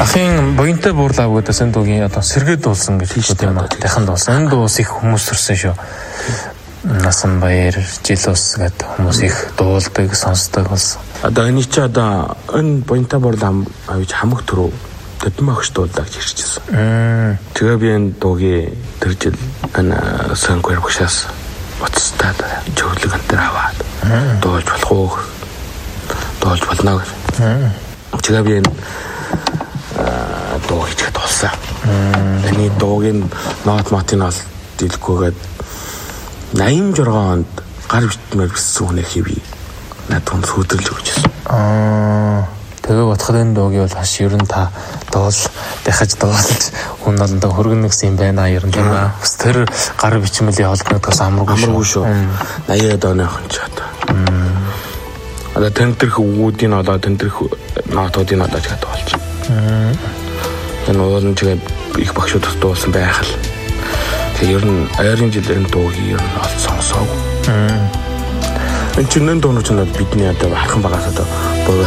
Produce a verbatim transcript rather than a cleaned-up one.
Ахын буянтай буурлаа гэдээс энэ дуугийн одоо сэргээд дуулсан гэж хэлдэг юм аа. Дахин дуулсан. Энэ дуус их хүмүүс төрсөн шүү. Насан баяр, жил ус гэдэг хүмүүс их дуулдаг, сонсдог болсон. Одоо энэ чи одоо энэ буянтай буурлаа авч хамаг төрөө тэдэн багш дуулдаг ирчихсэн. Тэгээ би энэ дуугийн тэр жил энэ Сангвэр багшаас буцтаад зөвлөг энэ аваад дуулж болох уу? Дуулж болно гэж. Тэгээ би энэ дуу хийхэд болсон. Эний дуугийн нот мотын бол дэлгүүгээд найман жургаан онд гар битмээр биссэн үнэ хийвээ. Надад сүудрлж өгчээсэн. Аа тэгээ бодоход энэ дуугийн бол хаш ер нь та дуул дахиж дуулж хүн олондоо хөргөн нэгсэн юм байна ер нь тийм аа. Бас тэр гар бичмэлийн холбогдохоос амаргүй шүү. наяад оных нь ч одоо. Одоо тэнтрэх үүдийн олоо тэнтрэх нотуудын олоо ч гэдэг болж. Энэ уул нь тэгээд их багшууд дуулсан байх л. Тэгээ ер нь ойрын жилийн дуугийн ер нь олж сонсоог. Энэ чинь энэ дуунууд нь бидний одоо хархан багаас одоо дуу